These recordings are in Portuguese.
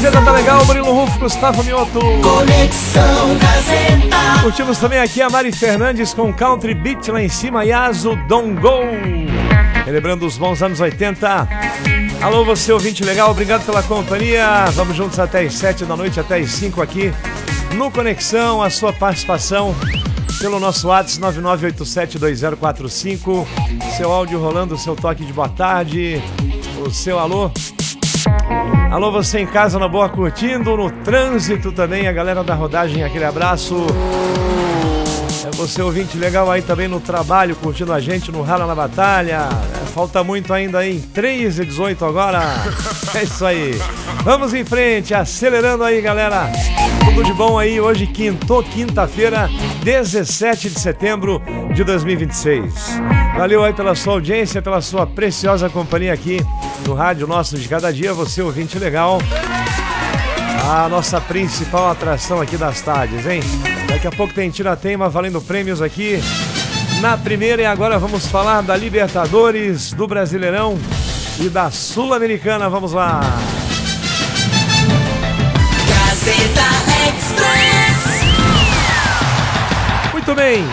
Gazeta tá legal, Murilo Rufo, Gustavo Mioto. Conexão Gazeta. Curtimos também aqui a Mari Fernandes com Country Beat lá em cima, Yasu Don't Go. Relembrando os bons anos 80. Alô, você ouvinte legal, obrigado pela companhia. Vamos juntos até as 7 da noite, até as 5 aqui no Conexão. A sua participação pelo nosso WhatsApp 99872045. Seu áudio rolando, seu toque de boa tarde, o seu alô. Alô, você em casa na boa curtindo, no trânsito também, a galera da rodagem, aquele abraço. É você ouvinte legal aí também no trabalho, curtindo a gente no Rala na Batalha. Falta muito ainda aí, 3h18 agora. É isso aí. Vamos em frente, acelerando aí, galera. Tudo de bom aí, hoje quinta-feira, 17 de setembro de 2026. Valeu aí pela sua audiência, pela sua preciosa companhia aqui no Rádio Nosso de Cada Dia, você ouvinte legal. A nossa principal atração aqui das tardes, hein? Daqui a pouco tem Tira-Teima valendo prêmios aqui na primeira, e agora vamos falar da Libertadores, do Brasileirão e da Sul-Americana. Vamos lá! Gazeta Express. Muito bem!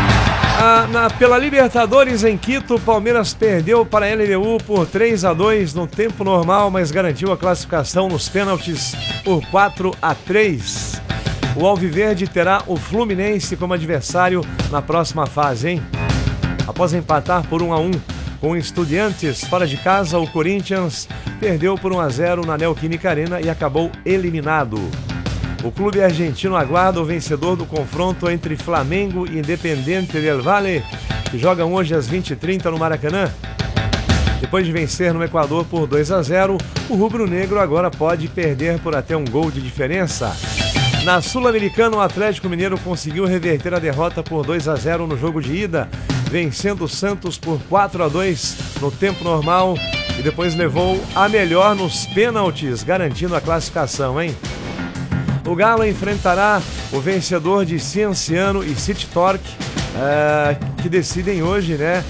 Pela Libertadores em Quito, o Palmeiras perdeu para a LDU por 3-2 no tempo normal, mas garantiu a classificação nos pênaltis por 4-3. O Alviverde terá o Fluminense como adversário na próxima fase, hein? Após empatar por 1-1 com o Estudiantes fora de casa, o Corinthians perdeu por 1-0 na Neoquímica Arena e acabou eliminado. O clube argentino aguarda o vencedor do confronto entre Flamengo e Independiente del Valle, que jogam hoje às 20h30 no Maracanã. Depois de vencer no Equador por 2-0, o rubro-negro agora pode perder por até um gol de diferença. Na Sul-Americana, o Atlético Mineiro conseguiu reverter a derrota por 2-0 no jogo de ida, vencendo o Santos por 4-2 no tempo normal e depois levou a melhor nos pênaltis, garantindo a classificação, hein? O Galo enfrentará o vencedor de Cienciano e City Torque, que decidem hoje, né?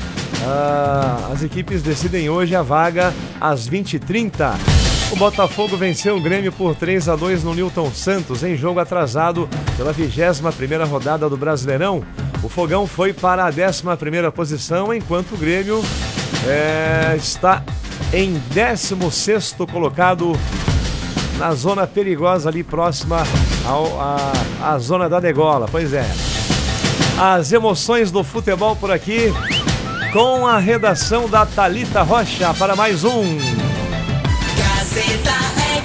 As equipes decidem hoje a vaga às 20h30. O Botafogo venceu o Grêmio por 3-2 no Newton Santos, em jogo atrasado pela 21ª rodada do Brasileirão. O Fogão foi para a 11ª posição, enquanto o Grêmio está em 16º colocado, na zona perigosa ali próxima à zona da degola. Pois é. As emoções do futebol por aqui, com a redação da Thalita Rocha para mais um Gazeta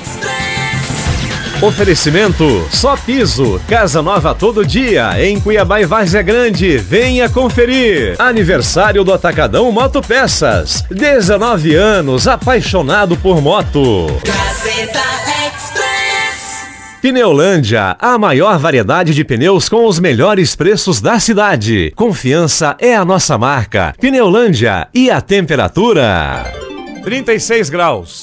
Express. oferecimento. Só Piso, casa nova todo dia, em Cuiabá e Várzea Grande. Venha conferir. Aniversário do Atacadão Motopeças. 19 anos, apaixonado por moto. Gazeta Express. Pneulândia, a maior variedade de pneus com os melhores preços da cidade. Confiança é a nossa marca. Pneulândia. E a temperatura? 36 graus.